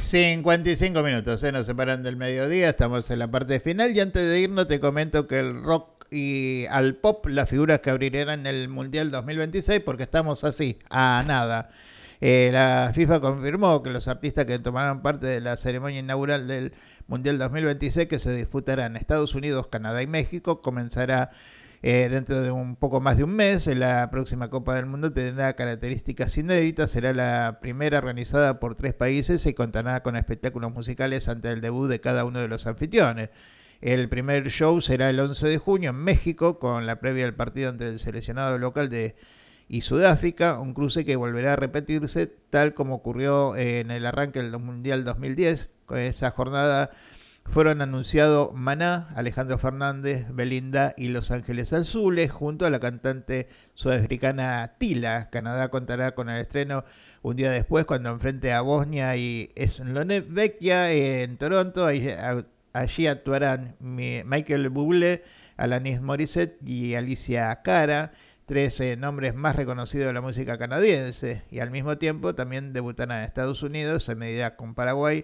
55 minutos, nos separan del mediodía, estamos en la parte final y antes de irnos te comento que el rock y al pop, las figuras que abrirán el Mundial 2026, porque estamos así, a nada. La FIFA confirmó que los artistas que tomarán parte de la ceremonia inaugural del Mundial 2026, que se disputará en Estados Unidos, Canadá y México, comenzará dentro de un poco más de un mes. La próxima Copa del Mundo tendrá características inéditas, será la primera organizada por 3 países y contará con espectáculos musicales antes del debut de cada uno de los anfitriones. El primer show será el 11 de junio en México, con la previa del partido entre el seleccionado local y Sudáfrica, un cruce que volverá a repetirse tal como ocurrió en el arranque del Mundial 2010. Con esa jornada fueron anunciados Maná, Alejandro Fernández, Belinda y Los Ángeles Azules, junto a la cantante sudafricana Tila. Canadá contará con el estreno un día después, cuando enfrente a Bosnia y Eslovaquia en Toronto. Allí actuarán Michael Bublé, Alanis Morissette y Alicia Cara, 13 nombres más reconocidos de la música canadiense, y al mismo tiempo también debutarán en Estados Unidos, en medida con Paraguay,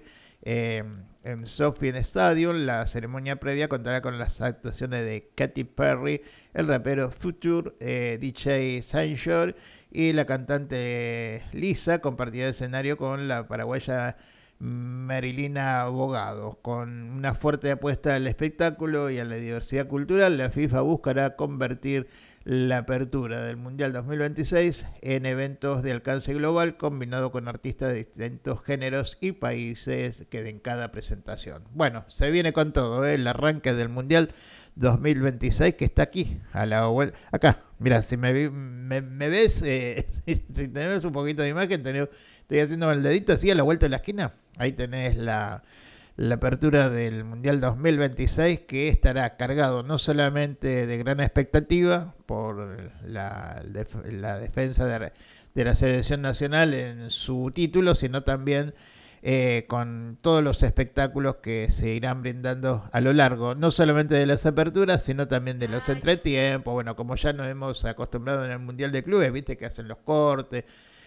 en SoFi Stadium. La ceremonia previa contará con las actuaciones de Katy Perry, el rapero Future, DJ Sanshore y la cantante Lisa. Compartirá escenario con la paraguaya Marilina Bogado. Con una fuerte apuesta al espectáculo y a la diversidad cultural, la FIFA buscará convertir la apertura del Mundial 2026 en eventos de alcance global, combinado con artistas de distintos géneros y países que den cada presentación. Bueno, se viene con todo, el arranque del Mundial 2026, que está aquí, a la vuelta. Acá, mira, si me ves, si tenemos un poquito de imagen, estoy haciendo el dedito así a la vuelta de la esquina. Ahí tenés la apertura del Mundial 2026, que estará cargado no solamente de gran expectativa por la defensa de la selección nacional en su título, sino también con todos los espectáculos que se irán brindando a lo largo, no solamente de las aperturas, sino también de los entretiempos. Bueno, como ya nos hemos acostumbrado en el Mundial de Clubes, viste que hacen los cortes.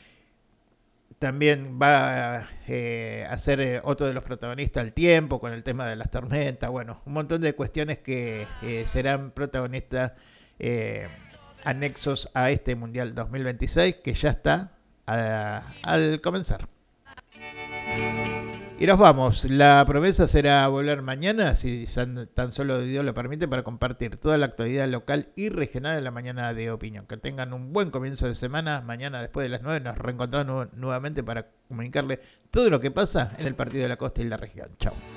También va a ser otro de los protagonistas al tiempo, con el tema de las tormentas. Bueno, un montón de cuestiones que serán protagonistas anexos a este Mundial 2026, que ya está al comenzar. Y nos vamos. La promesa será volver mañana, si tan solo Dios lo permite, para compartir toda la actualidad local y regional en la mañana de Opinión. Que tengan un buen comienzo de semana. Mañana, después de las 9, nos reencontramos nuevamente para comunicarle todo lo que pasa en el partido de la costa y la región. Chao.